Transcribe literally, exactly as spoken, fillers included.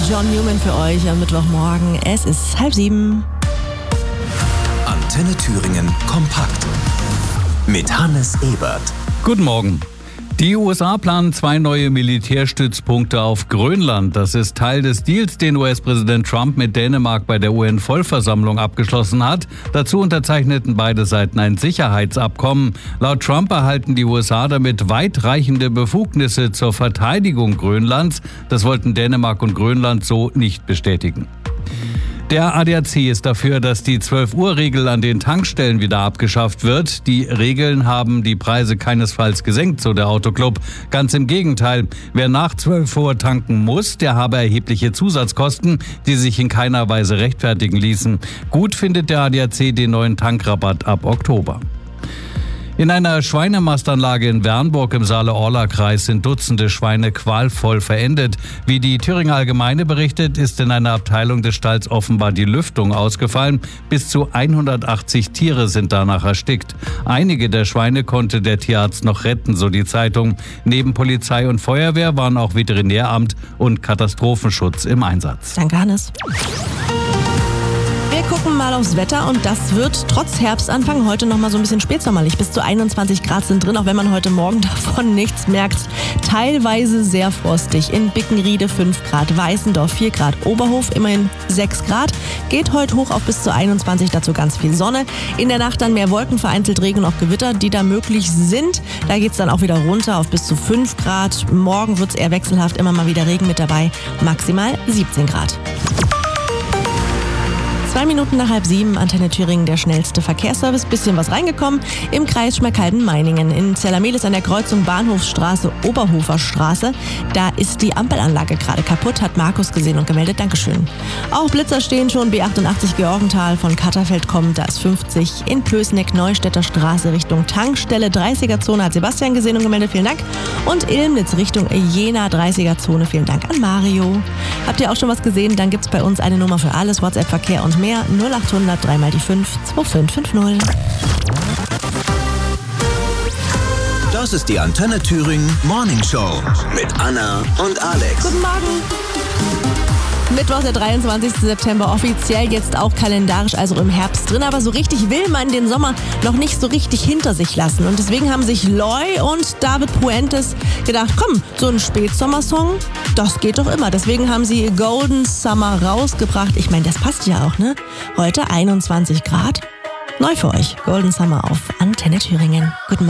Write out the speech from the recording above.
John Newman für euch am Mittwochmorgen. Es ist halb sieben. Antenne Thüringen kompakt mit Hannes Ebert. Guten Morgen. Die U S A planen zwei neue Militärstützpunkte auf Grönland. Das ist Teil des Deals, den U S-Präsident Trump mit Dänemark bei der U N-Vollversammlung abgeschlossen hat. Dazu unterzeichneten beide Seiten ein Sicherheitsabkommen. Laut Trump erhalten die U S A damit weitreichende Befugnisse zur Verteidigung Grönlands. Das wollten Dänemark und Grönland so nicht bestätigen. Der A D A C ist dafür, dass die zwölf-Uhr-Regel an den Tankstellen wieder abgeschafft wird. Die Regeln haben die Preise keinesfalls gesenkt, so der Autoclub. Ganz im Gegenteil. Wer nach zwölf Uhr tanken muss, der habe erhebliche Zusatzkosten, die sich in keiner Weise rechtfertigen ließen. Gut findet der A D A C den neuen Tankrabatt ab Oktober. In einer Schweinemastanlage in Wernburg im Saale-Orla-Kreis sind Dutzende Schweine qualvoll verendet. Wie die Thüringer Allgemeine berichtet, ist in einer Abteilung des Stalls offenbar die Lüftung ausgefallen. Bis zu hundertachtzig Tiere sind danach erstickt. Einige der Schweine konnte der Tierarzt noch retten, so die Zeitung. Neben Polizei und Feuerwehr waren auch Veterinäramt und Katastrophenschutz im Einsatz. Danke, Hannes. Wir gucken mal aufs Wetter und das wird trotz Herbstanfang heute noch mal so ein bisschen spätsommerlich. Bis zu einundzwanzig Grad sind drin, auch wenn man heute Morgen davon nichts merkt. Teilweise sehr frostig. In Bickenriede fünf Grad, Weißendorf vier Grad, Oberhof immerhin sechs Grad. Geht heute hoch auf bis zu einundzwanzig, dazu ganz viel Sonne. In der Nacht dann mehr Wolken, vereinzelt Regen und auch Gewitter, die da möglich sind. Da geht es dann auch wieder runter auf bis zu fünf Grad. Morgen wird es eher wechselhaft, immer mal wieder Regen mit dabei. Maximal siebzehn Grad. Zwei Minuten nach halb sieben, Antenne Thüringen, der schnellste Verkehrsservice. Bisschen was reingekommen im Kreis Schmalkalden-Meiningen. In Zellermelis an der Kreuzung Bahnhofsstraße, Oberhofer Straße. Da ist die Ampelanlage gerade kaputt, hat Markus gesehen und gemeldet. Dankeschön. Auch Blitzer stehen schon, B achtundachtzig Georgenthal von Katterfeld kommt, da ist fünfzig. In Plößneck, Neustädter Straße Richtung Tankstelle, dreißiger-Zone hat Sebastian gesehen und gemeldet. Vielen Dank. Und Ilmnitz Richtung Jena, dreißiger-Zone. Vielen Dank an Mario. Habt ihr auch schon was gesehen? Dann gibt's bei uns eine Nummer für alles, WhatsApp, Verkehr und mehr. null achthundert drei mal die fünf zwei fünf fünf null. Das ist die Antenne Thüringen Morning Show mit Anna und Alex. Guten Morgen. Mittwoch, der dreiundzwanzigsten September, offiziell jetzt auch kalendarisch, also im Herbst drin. Aber so richtig will man den Sommer noch nicht so richtig hinter sich lassen. Und deswegen haben sich Loy und David Puentes gedacht, komm, so ein Spätsommersong, das geht doch immer. Deswegen haben sie Golden Summer rausgebracht. Ich meine, das passt ja auch, ne? Heute einundzwanzig Grad. Neu für euch, Golden Summer auf Antenne Thüringen. Guten Morgen.